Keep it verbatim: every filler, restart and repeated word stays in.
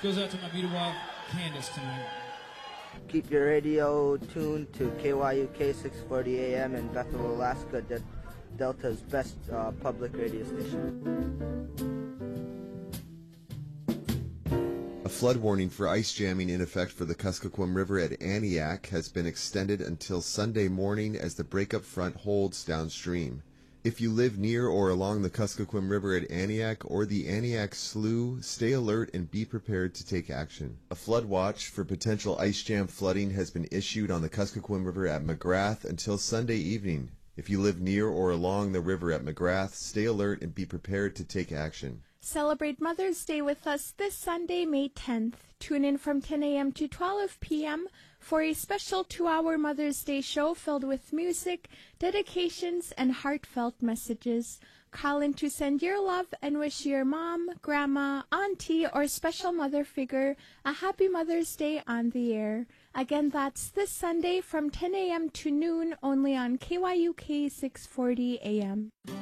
goes out to my beautiful wife, Candace, tonight. Keep your radio tuned to K Y U K six forty A M in Bethel, Alaska, De- Delta's best uh, public radio station. A flood warning for ice jamming in effect for the Kuskokwim River at Aniak has been extended until Sunday morning as the breakup front holds downstream. If you live near or along the Kuskokwim River at Aniak or the Aniak Slough, stay alert and be prepared to take action. A flood watch for potential ice jam flooding has been issued on the Kuskokwim River at McGrath until Sunday evening. If you live near or along the river at McGrath, stay alert and be prepared to take action. Celebrate Mother's Day with us this Sunday, May tenth. Tune in from ten a.m. to twelve p.m. for a special two-hour Mother's Day show filled with music, dedications, and heartfelt messages. Call in to send your love and wish your mom, grandma, auntie, or special mother figure a happy Mother's Day on the air. Again, that's this Sunday from ten a.m. to noon only on K Y U K six forty A M.